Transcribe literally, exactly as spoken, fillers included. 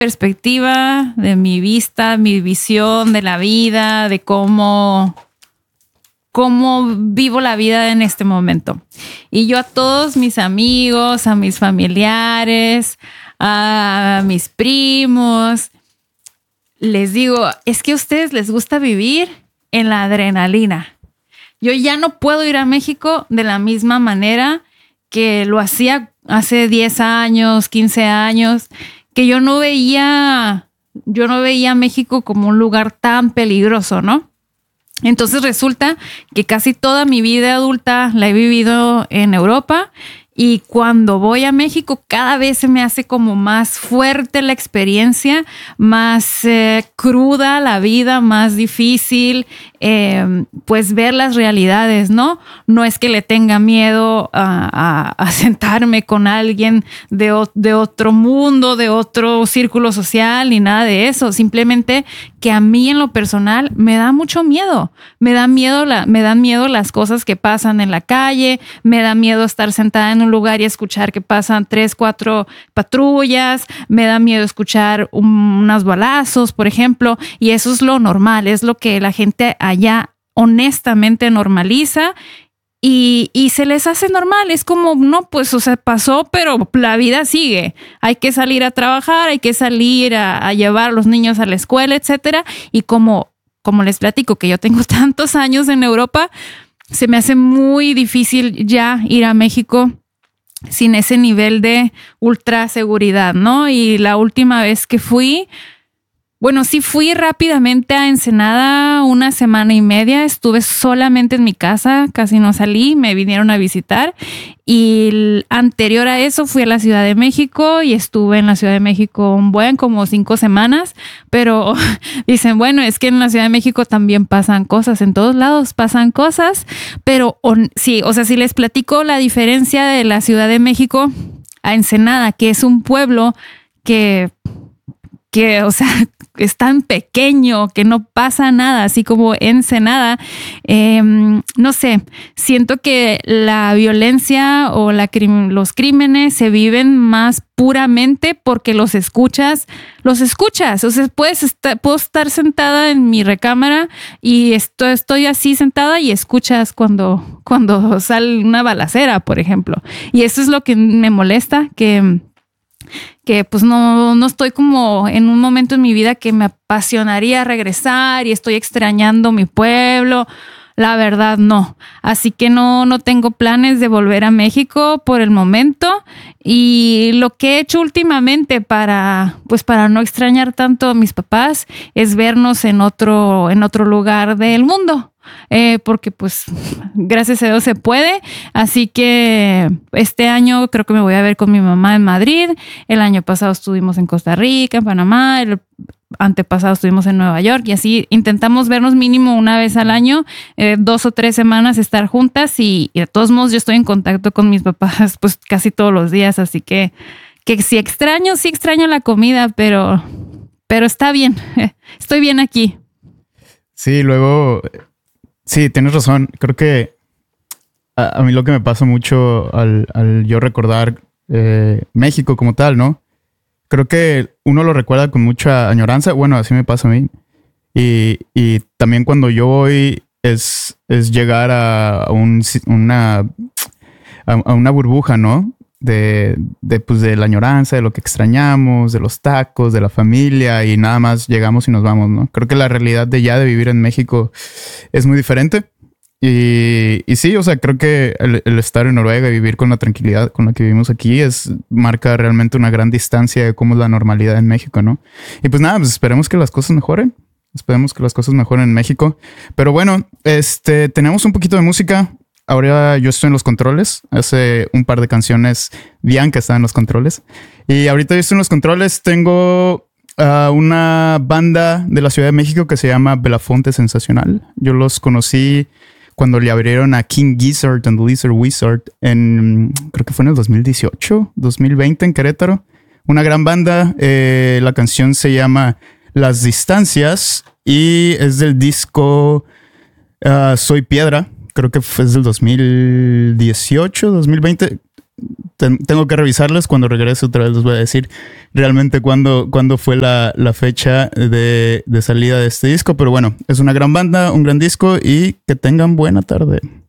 perspectiva, de mi vista, mi visión de la vida, de cómo, cómo vivo la vida en este momento. Y yo a todos mis amigos, a mis familiares, a mis primos, les digo, es que a ustedes les gusta vivir en la adrenalina. Yo ya no puedo ir a México de la misma manera que lo hacía hace diez años, quince años, que yo no veía, yo no veía México como un lugar tan peligroso, ¿no? Entonces resulta que casi toda mi vida adulta la he vivido en Europa. Y cuando voy a México, cada vez se me hace como más fuerte la experiencia, más eh, cruda la vida, más difícil, eh, pues ver las realidades, ¿no? No es que le tenga miedo a, a, a sentarme con alguien de, o, de otro mundo, de otro círculo social, ni nada de eso. Simplemente que a mí en lo personal me da mucho miedo. Me da miedo la, me dan miedo las cosas que pasan en la calle, me da miedo estar sentada en un lugar y escuchar que pasan tres, cuatro patrullas, me da miedo escuchar un, unos balazos, por ejemplo, y eso es lo normal, es lo que la gente allá honestamente normaliza y, y se les hace normal. Es como, no, pues, o sea, pasó, pero la vida sigue. Hay que salir a trabajar, hay que salir a, a llevar a los niños a la escuela, etcétera. Y como, como les platico que yo tengo tantos años en Europa, se me hace muy difícil ya ir a México sin ese nivel de ultra seguridad, ¿no? Y la última vez que fui, bueno, sí fui rápidamente a Ensenada una semana y media. Estuve solamente en mi casa, casi no salí, me vinieron a visitar. Y el, anterior a eso fui a la Ciudad de México y estuve en la Ciudad de México un buen, como cinco semanas. Pero dicen, bueno, es que en la Ciudad de México también pasan cosas, en todos lados pasan cosas. Pero on, sí, o sea, si les platico la diferencia de la Ciudad de México a Ensenada, que es un pueblo que... que, o sea, es tan pequeño que no pasa nada, así como Ensenada. Eh, no sé, siento que la violencia o la crim- los crímenes se viven más puramente porque los escuchas, los escuchas. O sea, puedes estar, puedo estar sentada en mi recámara y estoy, estoy así sentada y escuchas cuando, cuando sale una balacera, por ejemplo. Y eso es lo que me molesta, que... que pues no, no estoy como en un momento en mi vida que me apasionaría regresar y estoy extrañando mi pueblo. La verdad, no. Así que no, no tengo planes de volver a México por el momento. Y lo que he hecho últimamente para, pues para no extrañar tanto a mis papás es vernos en otro, en otro lugar del mundo. Eh, porque pues gracias a Dios se puede, así que este año creo que me voy a ver con mi mamá en Madrid. El año pasado estuvimos en Costa Rica, en Panamá, el antepasado estuvimos en Nueva York y así intentamos vernos mínimo una vez al año, eh, dos o tres semanas estar juntas y, y de todos modos yo estoy en contacto con mis papás pues casi todos los días, así que, que sí extraño, sí extraño la comida, pero, pero está bien, estoy bien aquí. Sí, luego... Sí, tienes razón. Creo que a, a mí lo que me pasa mucho al, al yo recordar eh, México como tal, ¿no? Creo que uno lo recuerda con mucha añoranza. Bueno, así me pasa a mí. Y, y también cuando yo voy es, es llegar a, un, una, a, a una burbuja, ¿no? De, de, pues, de la añoranza, de lo que extrañamos, de los tacos, de la familia y nada más llegamos y nos vamos, ¿no? Creo que la realidad de ya de vivir en México es muy diferente y, y sí, o sea, creo que el, el estar en Noruega y vivir con la tranquilidad con la que vivimos aquí es marca realmente una gran distancia de cómo es la normalidad en México, ¿no? Y pues nada, pues esperemos que las cosas mejoren. Esperemos que las cosas mejoren en México. Pero bueno, este, tenemos un poquito de música. Ahora yo estoy en los controles. Hace un par de canciones Bianca estaba en los controles. Y ahorita yo estoy en los controles. Tengo uh, una banda de la Ciudad de México que se llama Belafonte Sensacional. Yo los conocí cuando le abrieron a King Gizzard and the Lizard Wizard en, creo que fue en el dos mil dieciocho, dos mil veinte en Querétaro. Una gran banda. Eh, la canción se llama Las Distancias y es del disco uh, Soy Piedra. Creo que fue del dos mil dieciocho, dos mil veinte. ten, tengo que revisarlas. Cuando regrese otra vez les voy a decir realmente cuándo, cuándo fue la, la fecha de, de salida de este disco. Pero bueno, es una gran banda, un gran disco y que tengan buena tarde.